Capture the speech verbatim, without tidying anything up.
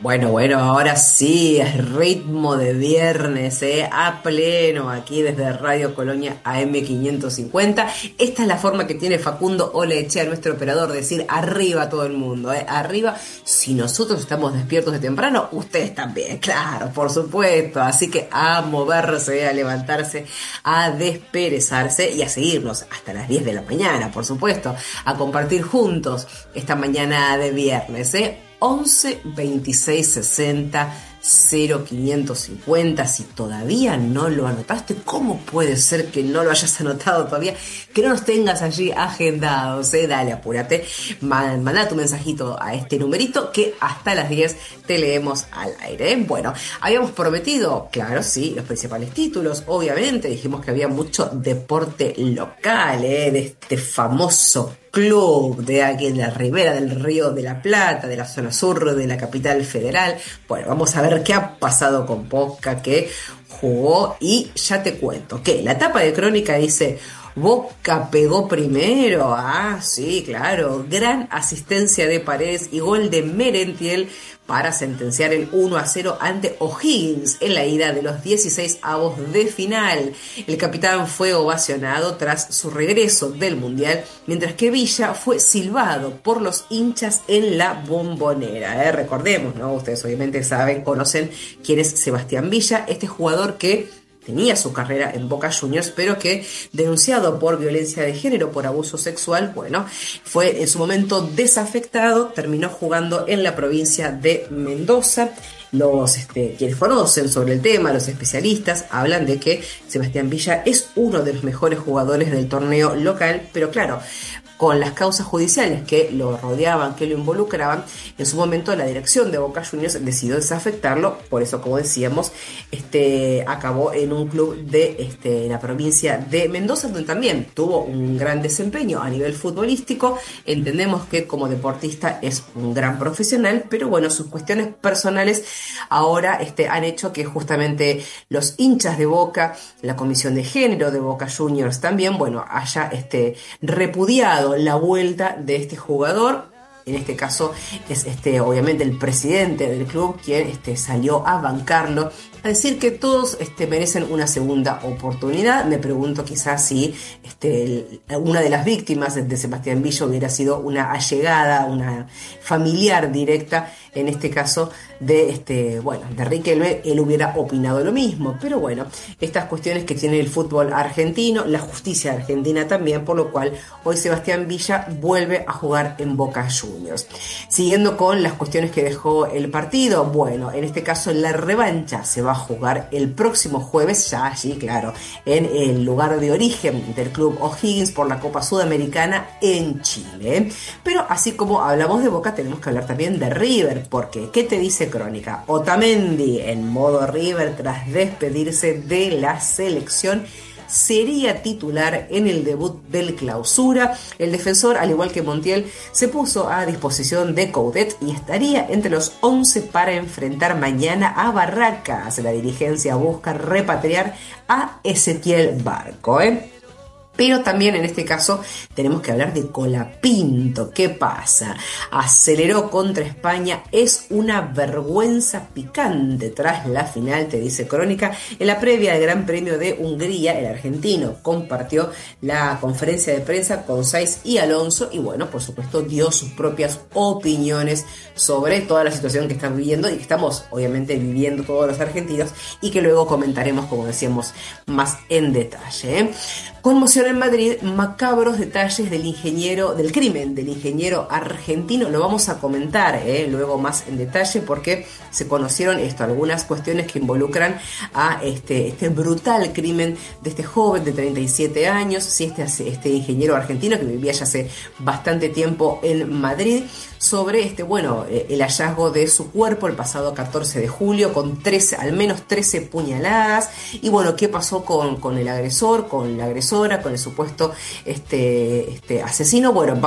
Bueno, bueno, ahora sí, es ritmo de viernes, ¿eh? A pleno, aquí desde Radio Colonia A M quinientos cincuenta. Esta es la forma que tiene Facundo Olechea, nuestro operador, de decir arriba todo el mundo, ¿eh? Arriba, si nosotros estamos despiertos de temprano, ustedes también, claro, por supuesto. Así que a moverse, a levantarse, a desperezarse y a seguirnos hasta las diez de la mañana, por supuesto, a compartir juntos esta mañana de viernes, ¿eh? once veintiséis sesenta cero quinientos cincuenta. Si todavía no lo anotaste, ¿cómo puede ser que no lo hayas anotado todavía? Que no nos tengas allí agendados, ¿eh? Dale, apúrate, manda tu mensajito a este numerito que hasta las diez te leemos al aire, ¿eh? Bueno, habíamos prometido, claro, sí, los principales títulos, obviamente, dijimos que había mucho deporte local, ¿eh? De este famoso club de aquí en la ribera del Río de la Plata, de la zona sur de la capital federal. Bueno, vamos a ver qué ha pasado con Boca, que jugó, y ya te cuento que la tapa de Crónica dice: Boca pegó primero. Ah, sí, claro, gran asistencia de Paredes y gol de Merentiel para sentenciar el uno a cero ante O'Higgins en la ida de los dieciséis avos de final. El capitán fue ovacionado tras su regreso del Mundial, mientras que Villa fue silbado por los hinchas en la Bombonera. ¿eh? Recordemos, ¿no? Ustedes obviamente saben, conocen quién es Sebastián Villa, este jugador que tenía su carrera en Boca Juniors, pero que, denunciado por violencia de género, por abuso sexual, bueno, fue en su momento desafectado, terminó jugando en la provincia de Mendoza. Los este, quienes conocen sobre el tema, los especialistas, hablan de que Sebastián Villa es uno de los mejores jugadores del torneo local, pero claro, con las causas judiciales que lo rodeaban, que lo involucraban, en su momento la dirección de Boca Juniors decidió desafectarlo. Por eso, como decíamos, este, acabó en un club de este, la provincia de Mendoza, donde también tuvo un gran desempeño a nivel futbolístico. Entendemos que como deportista es un gran profesional, pero bueno, sus cuestiones personales ahora este, han hecho que justamente los hinchas de Boca, la comisión de género de Boca Juniors también, bueno, haya este, repudiado la vuelta de este jugador. En este caso es este obviamente el presidente del club quien este, salió a bancarlo, a decir que todos este, merecen una segunda oportunidad. Me pregunto quizás si este, el, una de las víctimas de, de Sebastián Villa hubiera sido una allegada, una familiar directa, en este caso de este bueno de Riquelme, él hubiera opinado lo mismo. Pero bueno, estas cuestiones que tiene el fútbol argentino, la justicia argentina también, por lo cual hoy Sebastián Villa vuelve a jugar en Boca Juniors. Siguiendo con las cuestiones que dejó el partido, bueno, en este caso la revancha se va a jugar el próximo jueves, ya allí, claro, en el lugar de origen del club O'Higgins por la Copa Sudamericana en Chile. Pero así como hablamos de Boca, tenemos que hablar también de River, porque ¿qué te dice Crónica? Otamendi en modo River tras despedirse de la selección. Sería titular en el debut del Clausura. El defensor, al igual que Montiel, se puso a disposición de Coudet y estaría entre los once para enfrentar mañana a Barracas. La dirigencia busca repatriar a Ezequiel Barco, ¿eh? Pero también en este caso tenemos que hablar de Colapinto. ¿Qué pasa? Aceleró contra España, es una vergüenza picante tras la final, te dice Crónica. En la previa del Gran Premio de Hungría, el argentino compartió la conferencia de prensa con Sainz y Alonso y bueno, por supuesto dio sus propias opiniones sobre toda la situación que están viviendo y que estamos obviamente viviendo todos los argentinos y que luego comentaremos, como decíamos, más en detalle, ¿eh? Conmoción en Madrid, macabros detalles del ingeniero, del crimen del ingeniero argentino. Lo vamos a comentar eh, luego más en detalle, porque se conocieron esto, algunas cuestiones que involucran a este, este brutal crimen de este joven de treinta y siete años, sí, este, este ingeniero argentino que vivía ya hace bastante tiempo en Madrid, sobre este, bueno, eh, el hallazgo de su cuerpo el pasado catorce de julio con trece, al menos trece puñaladas. Y bueno, ¿qué pasó con, con el agresor, con la agresora, con el supuesto este, este asesino? Bueno,